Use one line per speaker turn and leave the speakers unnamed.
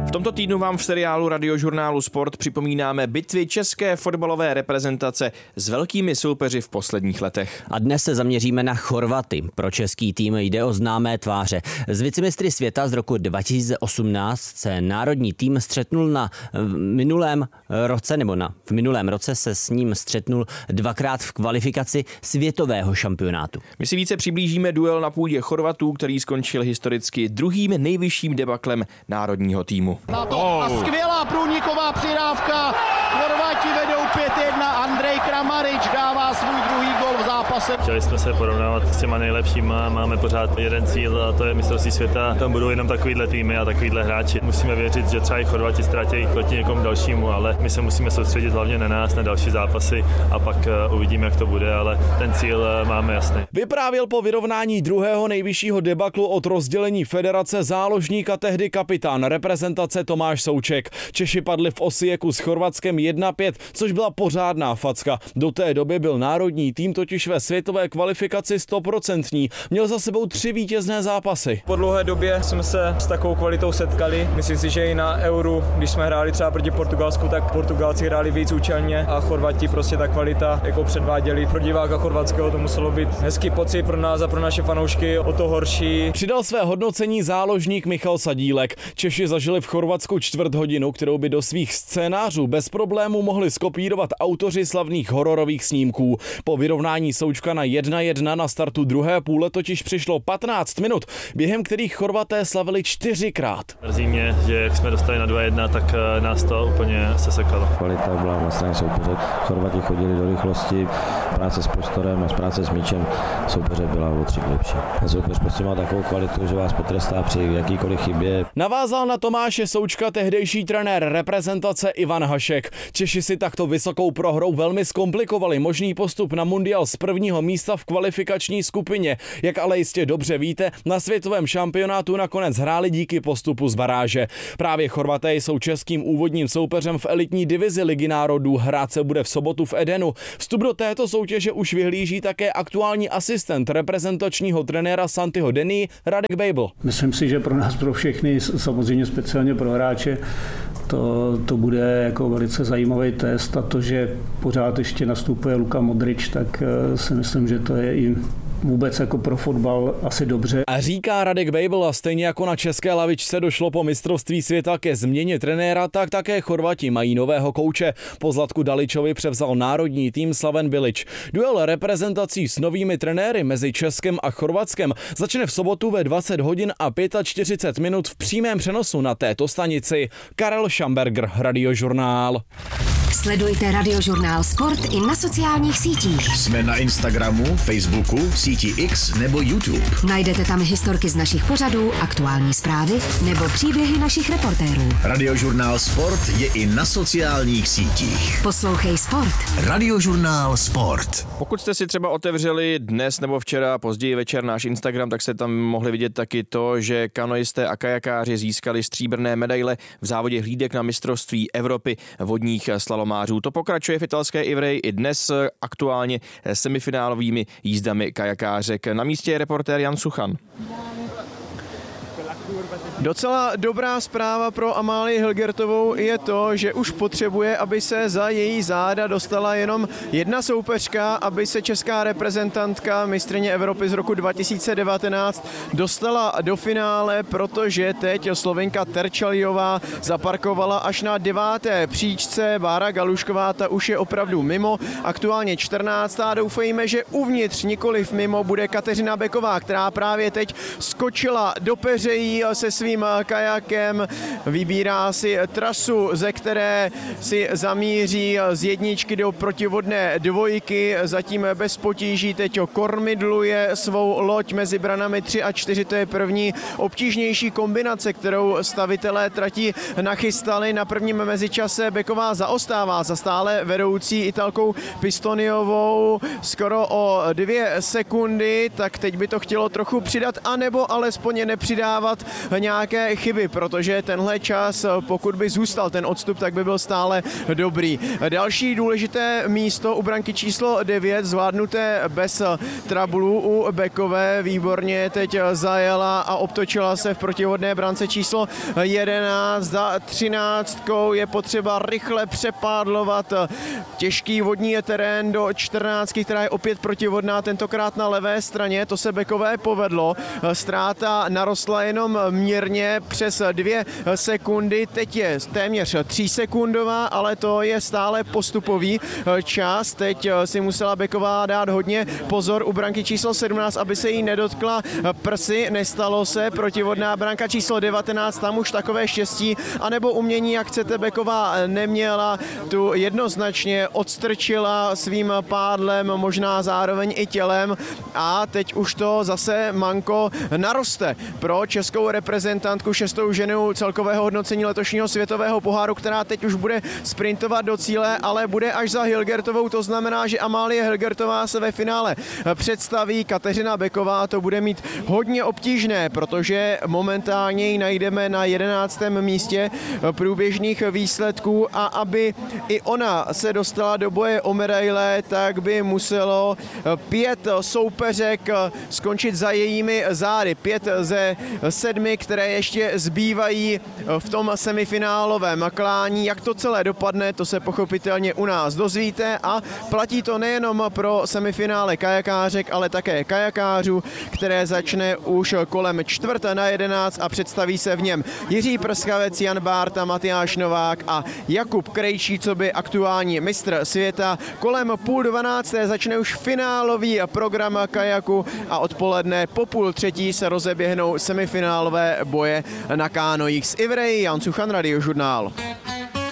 V tomto týdnu vám v seriálu Radiožurnálu Sport připomínáme bitvy české fotbalové reprezentace s velkými soupeři v posledních letech.
A dnes se zaměříme na Chorvaty. Pro český tým jde o známé tváře. S vicemistry světa z roku 2018 se národní tým střetnul v minulém roce se s ním střetnul dvakrát v kvalifikaci světového šampionátu.
My si více přiblížíme duel na půdě Chorvatů, který skončil historicky druhým nejvyšším debaklem národního týmu.
A skvělá průniková přidávka. Chorvati vedou 5-1. Andrej Kramarič dává svůj druhý gol v zápase.
Chtěli jsme se porovnávat s těma nejlepšíma, máme pořád jeden cíl a to je mistrovství světa. Tam budou jenom takovýhle týmy a takovýhle hráči. Musíme věřit, že třeba i Chorvati ztratí proti někomu dalšímu, ale my se musíme soustředit hlavně na nás, na další zápasy a pak uvidíme, jak to bude, ale ten cíl máme jasný.
Vyprávěl po vyrovnání druhého nejvyššího debaklu od rozdělení federace záložník a tehdy kapitán reprezentace Tomáš Souček. Češi padli v Osijeku s Chorvatskem 1-5, což byla pořádná facka. Do té doby byl národní tým totiž ve světové kvalifikaci 100%. Měl za sebou 3 vítězné zápasy.
Po dlouhé době jsme se s takovou kvalitou setkali. Myslím si, že i na Euru, když jsme hráli třeba proti Portugalsku, tak Portugalci hráli víc účelně a Chorvati prostě ta kvalita jako předváděli. Pro diváka chorvatského to muselo být hezký pocit, pro nás a pro naše fanoušky o to horší.
Přidal své hodnocení záložník Michal Sadílek. Češi zažili v Chorvatsku čtvrt hodinu, kterou by do svých scénářů bez problémů mohli skopírovat autoři slavných hororových snímků. Po vyrovnání Součka na 1-1 na startu druhé půle totiž přišlo 15 minut, během kterých Chorvaté slavili 4krát.
Mrzí mě, že jak jsme dostali na 2-1, tak nás to úplně sesekalo.
Kvalita byla na straně soupeře. Chorvati chodili do rychlosti, práce s prostorem a práce s míčem soupeře byla o 3 lepší. Soupeř prostě má takovou kvalitu, že vás potrestá při jakýkoliv chybě.
Navázal na Tomáše Součka tehdejší trenér reprezentace Ivan Hašek. Češi si takto vysokou prohrou velmi zkomplikovali možný postup na mundial z prvního místa v kvalifikační skupině. Jak ale jistě dobře víte, na světovém šampionátu nakonec hráli díky postupu z baráže. Právě Chorvaté jsou českým úvodním soupeřem v elitní divizi Ligy národů. Hrát se bude v sobotu v Edenu. Vstup do této soutěže už vyhlíží také aktuální asistent reprezentačního trenéra Santiho Denny Radek Bejbl.
Myslím si, že pro nás, pro všechny, samozřejmě speciálně pro hráče, to bude jako velice zajímavý test a to, že pořád ještě nastupuje Luka Modrič, tak si myslím, že to je i vůbec jako pro fotbal asi dobře.
A říká Radek Bejbl, a stejně jako na české lavičce došlo po mistrovství světa ke změně trenéra, tak také Chorvati mají nového kouče. Po Zlatku Daličovi převzal národní tým Slaven Bilić. Duel reprezentací s novými trenéry mezi Českem a Chorvatskem začne v sobotu ve 20 hodin a 45 minut v přímém přenosu na této stanici. Karel Šamberger, Radiožurnál.
Sledujte Radiožurnál Sport i na sociálních sítích.
Jsme na Instagramu, Facebooku, síti X nebo YouTube.
Najdete tam historky z našich pořadů, aktuální zprávy nebo příběhy našich reportérů.
Radiožurnál Sport je i na sociálních sítích.
Poslouchej Sport.
Radiožurnál Sport.
Pokud jste si třeba otevřeli dnes nebo včera, později večer náš Instagram, tak jste tam mohli vidět taky to, že kanoisté a kajakáři získali stříbrné medaile v závodě hlídek na mistrovství Evropy vodních slalomářů. To pokračuje v italské Ivreji i dnes aktuálně semifinálovými jízdami kajakářek. Na místě je reportér Jan Suchan.
Docela dobrá zpráva pro Amálii Hilgertovou je to, že už potřebuje, aby se za její záda dostala jenom jedna soupeřka, aby se česká reprezentantka mistryně Evropy z roku 2019 dostala do finále, protože teď Slovenka Terčaljová zaparkovala až na 9. příčce. Bára Galušková, ta už je opravdu mimo, aktuálně 14. Doufejme, že uvnitř, nikoliv mimo, bude Kateřina Beková, která právě teď skočila do peřejí se svým kajakem, vybírá si trasu, ze které si zamíří z jedničky do protivodné dvojky, zatím bez potíží teď kormidluje svou loď mezi branami 3 a 4, to je první obtížnější kombinace, kterou stavitelé trati nachystali. Na prvním mezičase Beková zaostává za stále vedoucí Italkou Pistoniovou skoro o 2 sekundy, tak teď by to chtělo trochu přidat, anebo alespoň nepřidávat nějaké chyby, protože tenhle čas, pokud by zůstal ten odstup, tak by byl stále dobrý. Další důležité místo u branky číslo 9, zvládnuté bez trablů u Bekové, výborně teď zajela a obtočila se v protivodné brance číslo 11. Za 13 je potřeba rychle přepádlovat těžký vodní terén do 14, která je opět protivodná, tentokrát na levé straně, to se Bekové povedlo. Ztráta narostla jenom mírně přes 2 sekundy, teď je téměř 3 sekundová, ale to je stále postupový čas. Teď si musela Beková dát hodně pozor u branky číslo 17, aby se jí nedotkla prsy, nestalo se, protivodná branka číslo 19, tam už takové štěstí, anebo umění, jak chcete, Beková neměla, tu jednoznačně odstrčila svým pádlem, možná zároveň i tělem a teď už to zase manko naroste pro českou reprezentantku, 6. ženu celkového hodnocení letošního světového poháru, která teď už bude sprintovat do cíle, ale bude až za Hilgertovou, to znamená, že Amálie Hilgertová se ve finále představí, Kateřina Beková to bude mít hodně obtížné, protože momentálně ji najdeme na 11. místě průběžných výsledků a aby i ona se dostala do boje o medaile, tak by muselo 5 soupeřek skončit za jejími zády. 5 ze 7, které ještě zbývají v tom semifinálovém klání. Jak to celé dopadne, to se pochopitelně u nás dozvíte a platí to nejenom pro semifinále kajakářek, ale také kajakářů, které začne už kolem 10:45 a představí se v něm Jiří Prskavec, Jan Bárta, Matyáš Novák a Jakub Krejčí, co by aktuální mistr světa. Kolem 11:30 začne už finálový program kajaku a odpoledne po 2:30 se rozeběhnou semifinálové boje na kánojích. Z Ivreji, Jan Suchan, Radiožurnál.